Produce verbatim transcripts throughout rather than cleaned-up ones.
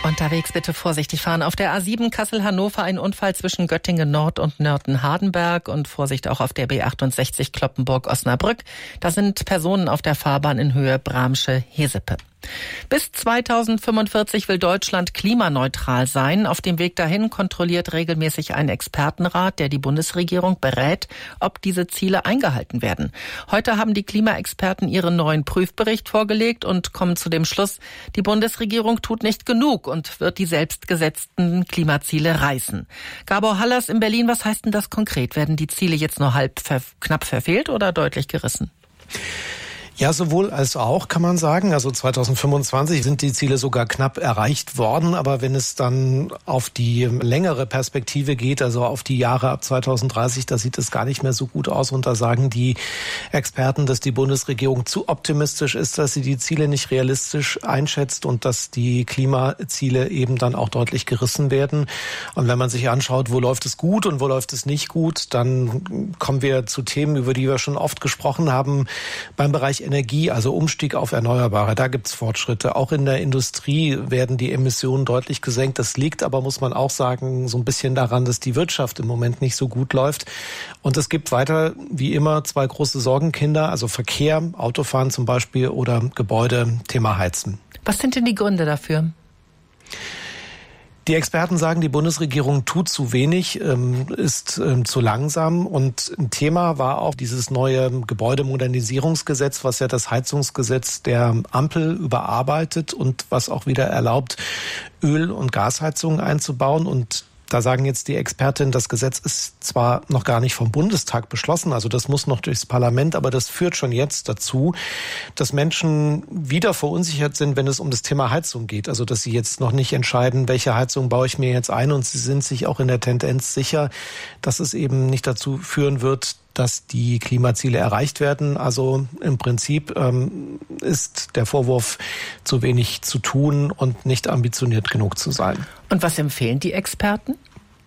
Unterwegs bitte vorsichtig fahren. Auf der A sieben Kassel-Hannover ein Unfall zwischen Göttingen Nord und Nörten-Hardenberg und Vorsicht auch auf der B achtundsechzig Cloppenburg-Osnabrück. Da sind Personen auf der Fahrbahn in Höhe Bramsche-Hesepe. Bis zweitausendfünfundvierzig will Deutschland klimaneutral sein. Auf dem Weg dahin kontrolliert regelmäßig ein Expertenrat, der die Bundesregierung berät, ob diese Ziele eingehalten werden. Heute haben die Klimaexperten ihren neuen Prüfbericht vorgelegt und kommen zu dem Schluss, die Bundesregierung tut nicht genug und wird die selbstgesetzten Klimaziele reißen. Gabor Hallas in Berlin, was heißt denn das konkret? Werden die Ziele jetzt nur halb ver- knapp verfehlt oder deutlich gerissen? Ja, sowohl als auch, kann man sagen. Also zweitausendfünfundzwanzig sind die Ziele sogar knapp erreicht worden. Aber wenn es dann auf die längere Perspektive geht, also auf die Jahre ab zweitausenddreißig, da sieht es gar nicht mehr so gut aus. Und da sagen die Experten, dass die Bundesregierung zu optimistisch ist, dass sie die Ziele nicht realistisch einschätzt und dass die Klimaziele eben dann auch deutlich gerissen werden. Und wenn man sich anschaut, wo läuft es gut und wo läuft es nicht gut, dann kommen wir zu Themen, über die wir schon oft gesprochen haben, beim Bereich Energie, also Umstieg auf Erneuerbare, da gibt's Fortschritte. Auch in der Industrie werden die Emissionen deutlich gesenkt. Das liegt aber, muss man auch sagen, so ein bisschen daran, dass die Wirtschaft im Moment nicht so gut läuft. Und es gibt weiter, wie immer, zwei große Sorgenkinder, also Verkehr, Autofahren zum Beispiel oder Gebäude, Thema Heizen. Was sind denn die Gründe dafür? Die Experten sagen, die Bundesregierung tut zu wenig, ist zu langsam. Und ein Thema war auch dieses neue Gebäudemodernisierungsgesetz, was ja das Heizungsgesetz der Ampel überarbeitet und was auch wieder erlaubt, Öl- und Gasheizungen einzubauen. Und da sagen jetzt die Expertinnen, das Gesetz ist zwar noch gar nicht vom Bundestag beschlossen, also das muss noch durchs Parlament, aber das führt schon jetzt dazu, dass Menschen wieder verunsichert sind, wenn es um das Thema Heizung geht. Also dass sie jetzt noch nicht entscheiden, welche Heizung baue ich mir jetzt ein, und sie sind sich auch in der Tendenz sicher, dass es eben nicht dazu führen wird, dass die Klimaziele erreicht werden. Also im Prinzip ähm, ist der Vorwurf, zu wenig zu tun und nicht ambitioniert genug zu sein. Und was empfehlen die Experten?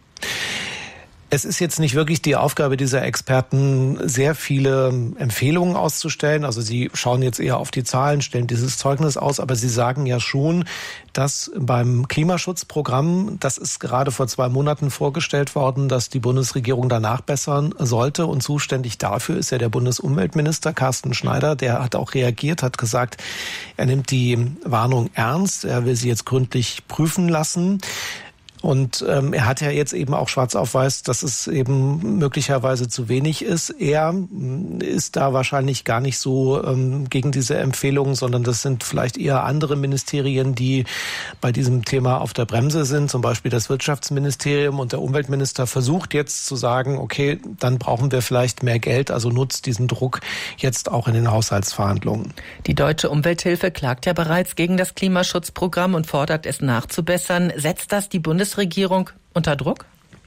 Es ist jetzt nicht wirklich die Aufgabe dieser Experten, sehr viele Empfehlungen auszustellen. Also sie schauen jetzt eher auf die Zahlen, stellen dieses Zeugnis aus, aber sie sagen ja schon, dass beim Klimaschutzprogramm, das ist gerade vor zwei Monaten vorgestellt worden, dass die Bundesregierung danach bessern sollte. Und zuständig dafür ist ja der Bundesumweltminister Carsten Schneider. Der hat auch reagiert, hat gesagt, er nimmt die Warnung ernst. Er will sie jetzt gründlich prüfen lassen. Und ähm, er hat ja jetzt eben auch schwarz auf weiß, dass es eben möglicherweise zu wenig ist. Er ist da wahrscheinlich gar nicht so ähm, gegen diese Empfehlungen, sondern das sind vielleicht eher andere Ministerien, die bei diesem Thema auf der Bremse sind. Zum Beispiel das Wirtschaftsministerium, und der Umweltminister versucht jetzt zu sagen, okay, dann brauchen wir vielleicht mehr Geld, also nutzt diesen Druck jetzt auch in den Haushaltsverhandlungen. Die Deutsche Umwelthilfe klagt ja bereits gegen das Klimaschutzprogramm und fordert es nachzubessern. Setzt das die Bundesregierung Regierung unter Druck?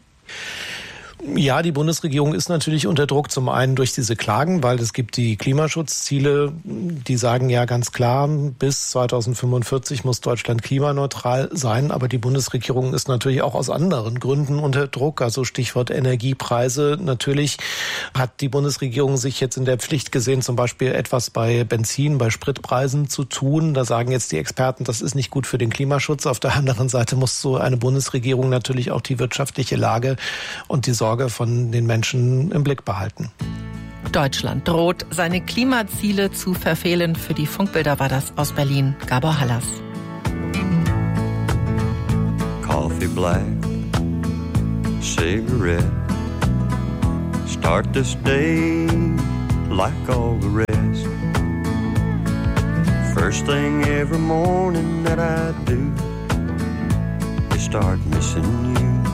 Ja, die Bundesregierung ist natürlich unter Druck, zum einen durch diese Klagen, weil es gibt die Klimaschutzziele, die sagen ja ganz klar, bis zweitausendfünfundvierzig muss Deutschland klimaneutral sein. Aber die Bundesregierung ist natürlich auch aus anderen Gründen unter Druck, also Stichwort Energiepreise. Natürlich hat die Bundesregierung sich jetzt in der Pflicht gesehen, zum Beispiel etwas bei Benzin, bei Spritpreisen zu tun. Da sagen jetzt die Experten, das ist nicht gut für den Klimaschutz. Auf der anderen Seite muss so eine Bundesregierung natürlich auch die wirtschaftliche Lage und die Sorge von den Menschen im Blick behalten. Deutschland droht, seine Klimaziele zu verfehlen. Für die Funkbilder war das aus Berlin Gabor Hallas. Coffee black, cigarette, start this day like all the rest. First thing every morning that I do is start missing you.